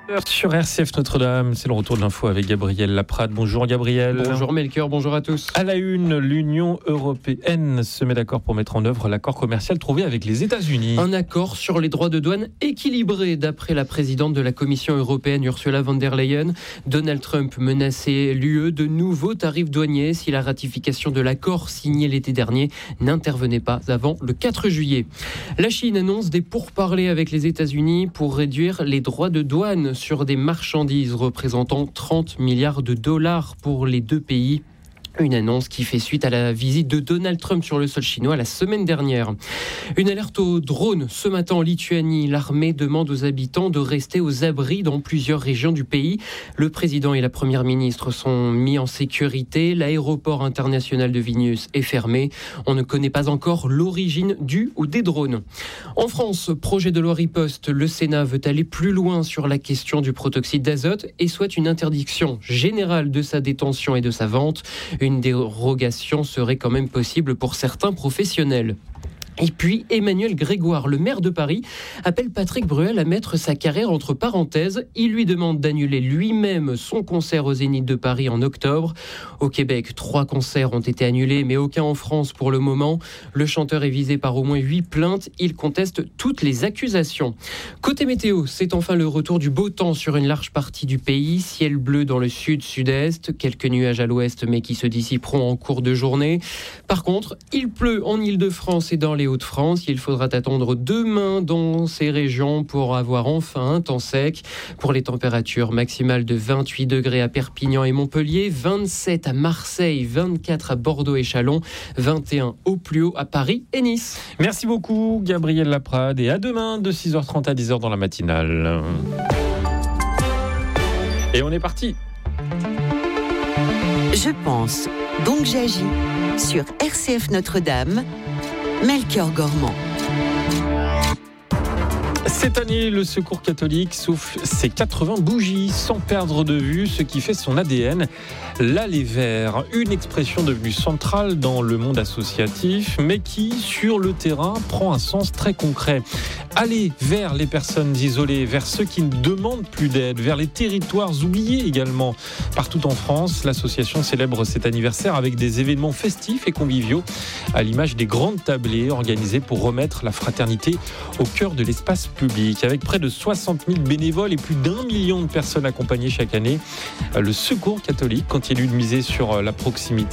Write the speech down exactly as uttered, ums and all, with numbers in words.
Sur R C F Notre-Dame, c'est le retour de l'info avec Gabriel Laprade. Bonjour Gabriel. Bonjour Melchior, bonjour à tous. À la une, l'Union européenne se met d'accord pour mettre en œuvre l'accord commercial trouvé avec les États-Unis. Un accord sur les droits de douane équilibré, d'après la présidente de la Commission européenne Ursula von der Leyen. Donald Trump menaçait l'U E de nouveaux tarifs douaniers si la ratification de l'accord signé l'été dernier n'intervenait pas avant le quatre juillet. La Chine annonce des pourparlers avec les États-Unis pour réduire les droits de douane sur des marchandises représentant trente milliards de dollars pour les deux pays. Une annonce qui fait suite à la visite de Donald Trump sur le sol chinois la semaine dernière. Une alerte aux drones ce matin en Lituanie. L'armée demande aux habitants de rester aux abris dans plusieurs régions du pays. Le président et la première ministre sont mis en sécurité. L'aéroport international de Vilnius est fermé. On ne connaît pas encore l'origine du ou des drones. En France, projet de loi riposte. Le Sénat veut aller plus loin sur la question du protoxyde d'azote et souhaite une interdiction générale de sa détention et de sa vente. Une dérogation serait quand même possible pour certains professionnels. Et puis, Emmanuel Grégoire, le maire de Paris, appelle Patrick Bruel à mettre sa carrière entre parenthèses. Il lui demande d'annuler lui-même son concert au Zénith de Paris en octobre. Au Québec, trois concerts ont été annulés, mais aucun en France pour le moment. Le chanteur est visé par au moins huit plaintes. Il conteste toutes les accusations. Côté météo, c'est enfin le retour du beau temps sur une large partie du pays. Ciel bleu dans le sud-sud-est, quelques nuages à l'ouest, mais qui se dissiperont en cours de journée. Par contre, il pleut en Île-de-France et dans les Hauts-de-France. Il faudra attendre demain dans ces régions pour avoir enfin un temps sec. Pour les températures maximales de vingt-huit degrés à Perpignan et Montpellier, vingt-sept à Marseille, vingt-quatre à Bordeaux et Châlons, vingt et un au plus haut à Paris et Nice. Merci beaucoup Gabriel Laprade et à demain de six heures trente à dix heures dans la matinale. Et on est parti. Je pense, donc j'agis. Sur R C F Notre-Dame, Melchior Gormand. Cette année, le Secours catholique souffle ses quatre-vingts bougies sans perdre de vue ce qui fait son A D N, l'aller vers, une expression devenue centrale dans le monde associatif, mais qui, sur le terrain, prend un sens très concret. Aller vers les personnes isolées, vers ceux qui ne demandent plus d'aide, vers les territoires oubliés également. Partout en France, l'association célèbre cet anniversaire avec des événements festifs et conviviaux, à l'image des grandes tablées organisées pour remettre la fraternité au cœur de l'espace public. Avec près de soixante mille bénévoles et plus d'un million de personnes accompagnées chaque année, le Secours catholique continue de miser sur la proximité